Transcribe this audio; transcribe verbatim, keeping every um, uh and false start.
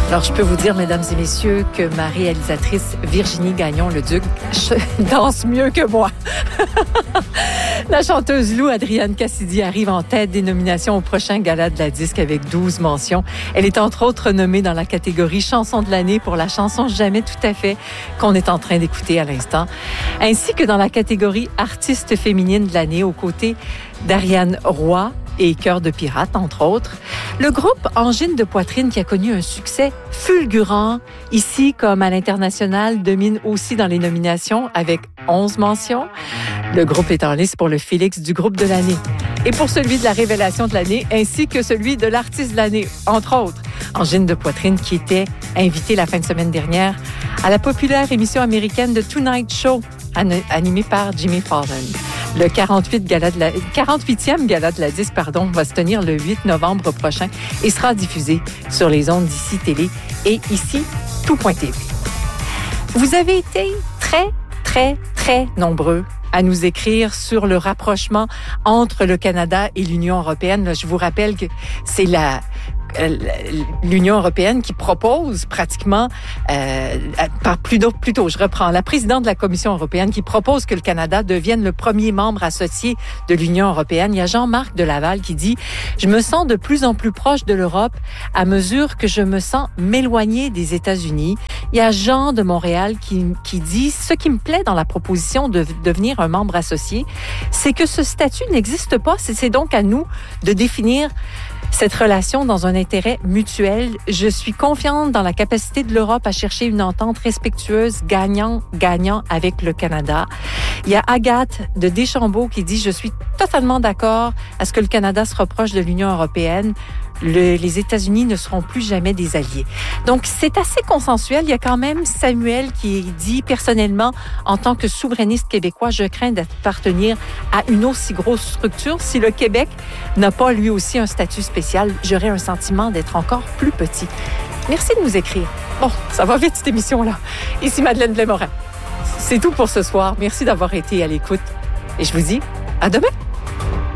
Alors, je peux vous dire, mesdames et messieurs, que ma réalisatrice Virginie Gagnon-Leduc danse mieux que moi. La chanteuse Lou Adrienne Cassidy arrive en tête des nominations au prochain Gala de la disque avec douze mentions. Elle est entre autres nommée dans la catégorie chanson de l'année pour la chanson Jamais tout à fait qu'on est en train d'écouter à l'instant, ainsi que dans la catégorie artiste féminine de l'année aux côtés d'Ariane Roy et Cœur de pirate, entre autres. Le groupe Angine de poitrine, qui a connu un succès fulgurant, ici comme à l'international, domine aussi dans les nominations avec onze mentions. Le groupe est en liste pour le Félix du groupe de l'année et pour celui de la révélation de l'année, ainsi que celui de l'artiste de l'année, entre autres. Angine de poitrine, qui était invité la fin de semaine dernière à la populaire émission américaine The Tonight Show, animée par Jimmy Fallon. Le quarante-huit gala de la, quarante-huitième gala de la disque, pardon, va se tenir le huit novembre prochain et sera diffusé sur les ondes d'Ici Télé et Ici Tout.tv. Vous avez été très, très, très nombreux à nous écrire sur le rapprochement entre le Canada et l'Union européenne. Je vous rappelle que c'est la l'Union européenne qui propose pratiquement, euh, par plutôt, plutôt, je reprends, la présidente de la Commission européenne qui propose que le Canada devienne le premier membre associé de l'Union européenne. Il y a Jean-Marc Delaval qui dit « Je me sens de plus en plus proche de l'Europe à mesure que je me sens m'éloigner des États-Unis. » Il y a Jean de Montréal qui, qui dit « Ce qui me plaît dans la proposition de devenir un membre associé, c'est que ce statut n'existe pas. C'est donc à nous de définir cette relation dans un intérêt mutuel. Je suis confiante dans la capacité de l'Europe à chercher une entente respectueuse, gagnant-gagnant avec le Canada. » Il y a Agathe de Deschambault qui dit « Je suis totalement d'accord à ce que le Canada se rapproche de l'Union européenne. Le, les États-Unis ne seront plus jamais des alliés. » Donc, c'est assez consensuel. Il y a quand même Samuel qui dit « Personnellement, en tant que souverainiste québécois, je crains d'appartenir à une aussi grosse structure. Si le Québec n'a pas lui aussi un statut spécial, j'aurais un sentiment d'être encore plus petit. » Merci de nous écrire. Bon, ça va vite cette émission-là. Ici Madeleine Blais-Morin. C'est tout pour ce soir. Merci d'avoir été à l'écoute. Et je vous dis à demain.